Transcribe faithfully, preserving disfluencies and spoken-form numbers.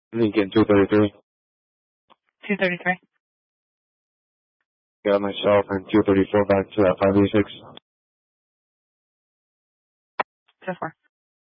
Lincoln two thirty-three. two thirty-three. Got myself and two thirty-four back to uh, five eighty-six. So far.